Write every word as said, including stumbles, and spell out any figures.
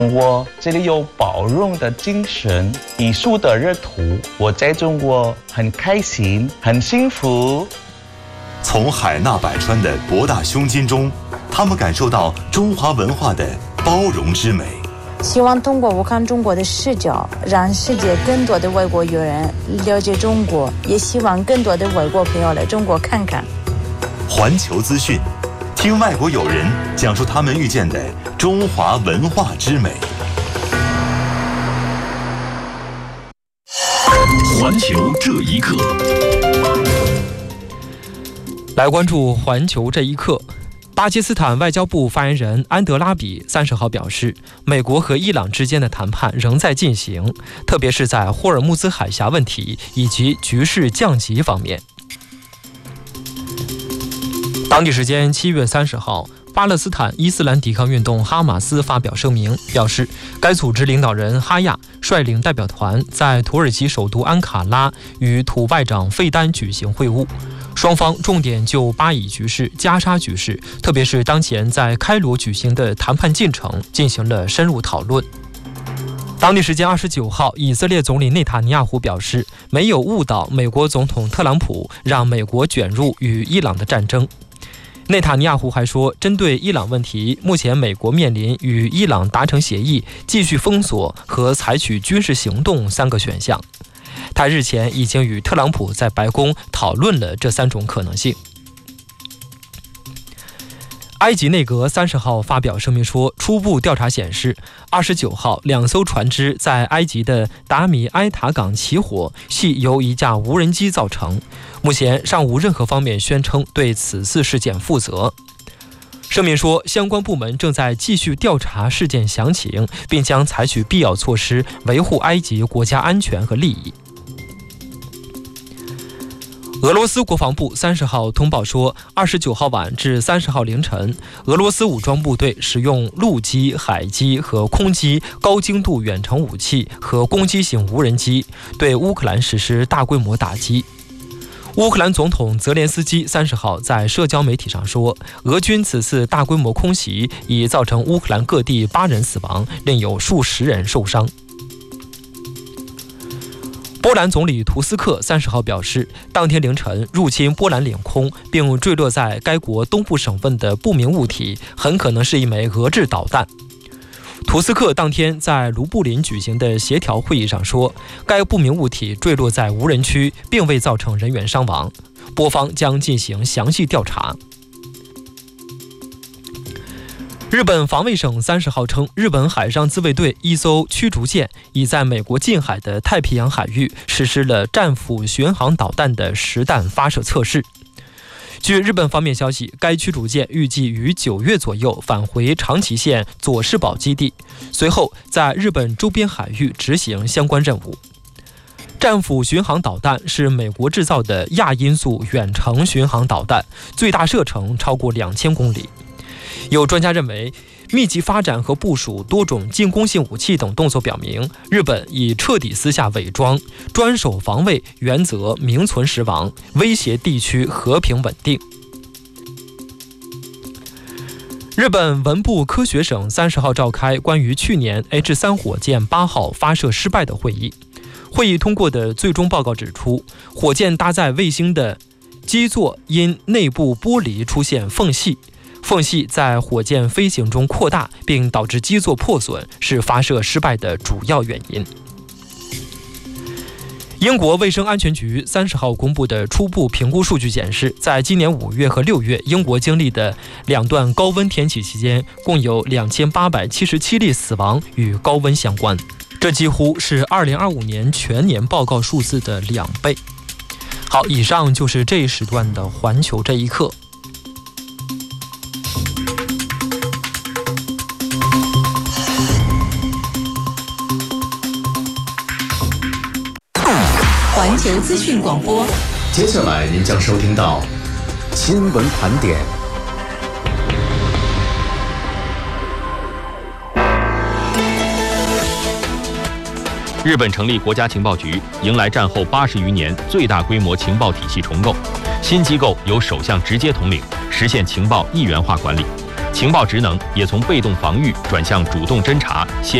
我这里有包容的精神，艺术的热土，我在中国很开心，很幸福。 从海纳百川的博大胸襟中，他们感受到中华文化的包容之美。 希望通过我看中国的视角，让世界更多的外国友人了解中国，也希望更多的外国朋友来中国看看。 环球资讯，听外国友人讲述他们遇见的中华文化之美。 环球这一刻， 来关注环球这一刻。巴基斯坦外交部发言人安德拉比三十号表示，美国和伊朗之间的谈判仍在进行，特别是在霍尔木兹海峡问题以及局势降级方面。当地时间七月三十号，巴勒斯坦伊斯兰抵抗运动哈马斯发表声明，表示该组织领导人哈亚率领代表团在土耳其首都安卡拉与土外长费丹举行会晤，双方重点就巴以局势、加沙局势，特别是当前在开罗举行的谈判进程进行了深入讨论。当地时间二十九号，以色列总理内塔尼亚胡表示，没有误导美国总统特朗普，让美国卷入与伊朗的战争。内塔尼亚胡还说，针对伊朗问题，目前美国面临与伊朗达成协议、继续封锁和采取军事行动三个选项。他日前已经与特朗普在白宫讨论了这三种可能性。埃及内阁三十号发表声明说，初步调查显示，二十九号两艘船只在埃及的达米埃塔港起火，系由一架无人机造成。目前尚无任何方面宣称对此次事件负责。声明说，相关部门正在继续调查事件详情，并将采取必要措施维护埃及国家安全和利益。俄罗斯国防部三十号通报说，二十九号晚至三十号凌晨，俄罗斯武装部队使用陆基、海基和空基高精度远程武器和攻击型无人机对乌克兰实施大规模打击。乌克兰总统泽连斯基三十号在社交媒体上说，俄军此次大规模空袭已造成乌克兰各地八人死亡，另有数十人受伤。波兰总理图斯克三十号表示，当天凌晨入侵波兰领空并坠落在该国东部省份的不明物体，很可能是一枚俄制导弹。图斯克当天在卢布林举行的协调会议上说，该不明物体坠落在无人区，并未造成人员伤亡，波方将进行详细调查。日本防卫省三十号称，日本海上自卫队一艘驱逐舰已在美国近海的太平洋海域实施了战斧巡航导弹的实弹发射测试。据日本方面消息，该驱逐舰预计于九月左右返回长崎县佐世保基地，随后在日本周边海域执行相关任务。战斧巡航导弹是美国制造的亚音速远程巡航导弹，最大射程超过两千公里。有专家认为，密集发展和部署多种进攻性武器等动作表明，日本已彻底撕下伪装、专守防卫原则名存实亡，威胁地区和平稳定。日本文部科学省三十号召开关于去年 H 三 火箭八号发射失败的会议。会议通过的最终报告指出，火箭搭载卫星的基座因内部玻璃出现缝隙，缝隙在火箭飞行中扩大，并导致基座破损，是发射失败的主要原因。英国卫生安全局三十号公布的初步评估数据显示，在今年五月和六月，英国经历的两段高温天气期间，共有两千八百七十七例死亡与高温相关，这几乎是二零二五年全年报告数字的两倍。好，以上就是这一时段的环球这一刻。 环球资讯广播， 接下来您将收听到新闻盘点。 日本成立国家情报局，迎来战后八十余年最大规模情报体系重构。新机构由首相直接统领，实现情报一元化管理。 情报职能也从被动防御转向主动侦查。先